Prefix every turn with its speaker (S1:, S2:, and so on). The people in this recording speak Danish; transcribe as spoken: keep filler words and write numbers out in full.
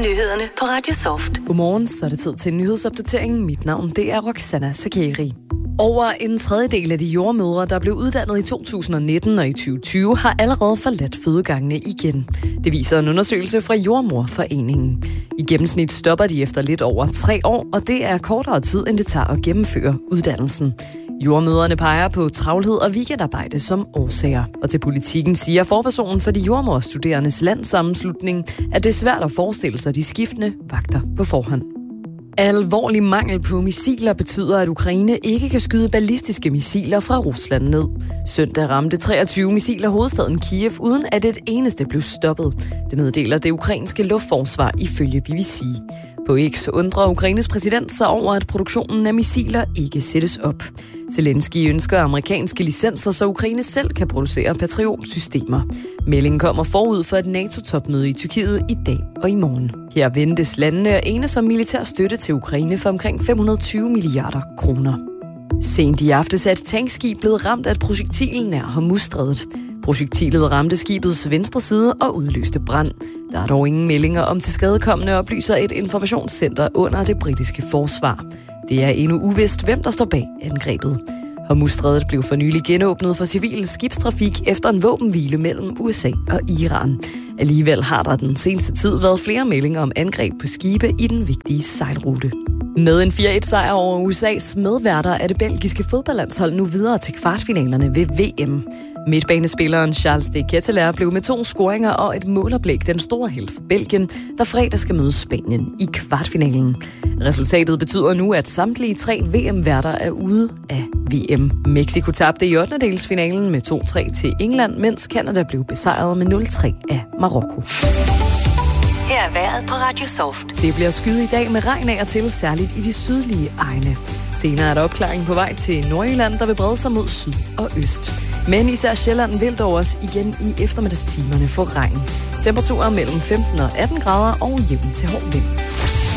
S1: nyhederne på Radio Soft.
S2: Godmorgen, så er det tid til en nyhedsopdatering. Mit navn, det er Roxana Sakeri. Over en tredjedel af de jordmødre, der blev uddannet i to tusind nitten og i tyve tyve, har allerede forladt fødegangene igen. Det viser en undersøgelse fra Jordemoderforeningen. I gennemsnit stopper de efter lidt over tre år, og det er kortere tid, end det tager at gennemføre uddannelsen. Jordmødrene peger på travlhed og weekendarbejde som årsager. Og til Politikken siger forpersonen for de jordemoderstuderendes landssammenslutning, at det er svært at forestille sig de skiftende vagter på forhånd. Alvorlig mangel på missiler betyder, at Ukraine ikke kan skyde ballistiske missiler fra Rusland ned. Søndag ramte treogtyve missiler hovedstaden Kiev, uden at et eneste blev stoppet. Det meddeler det ukrainske luftforsvar ifølge B B C. På X undrer Ukraines præsident sig over, at produktionen af missiler ikke sættes op. Zelensky ønsker amerikanske licenser, så Ukraine selv kan producere Patriot-systemer. Meldingen kommer forud for et NATO-topmøde i Tyrkiet i dag og i morgen. Her ventes landene at enes om militær støtte til Ukraine for omkring fem hundrede og tyve milliarder kroner. Sent i aftes er et tankskib blevet ramt af et projektil nær Hormuzstrædet. Projektilet ramte skibets venstre side og udløste brand. Der er dog ingen meldinger om tilskadekommende, oplyser et informationscenter under det britiske forsvar. Det er endnu uvist, hvem der står bag angrebet. Hormuzstrædet blev for nylig genåbnet for civil skibstrafik efter en våbenhvile mellem U S A og Iran. Alligevel har der den seneste tid været flere meldinger om angreb på skibe i den vigtige sejlrute. Med en fire et sejr over U S A's medværter er det belgiske fodboldlandshold nu videre til kvartfinalerne ved V M. Midtbanespilleren Charles de Ketelaere blev med to scoringer og et måloplæg den store helt for Belgien, der fredag skal møde Spanien i kvartfinalen. Resultatet betyder nu, at samtlige tre V M-værter er ude af V M. Mexico tabte i ottendedelsfinalen med to tre til England, mens Canada blev besejret med nul tre af Marokko.
S1: Her er vejret på Radio Soft.
S2: Det bliver skyet i dag med regn af og til, særligt i de sydlige egne. Senere er der opklaring på vej til Nordjylland, der vil brede sig mod syd og øst. Men især Sjælland vil dog også igen i eftermiddagstimerne få regn. Temperaturer mellem femten og atten grader og jævn til hård vind.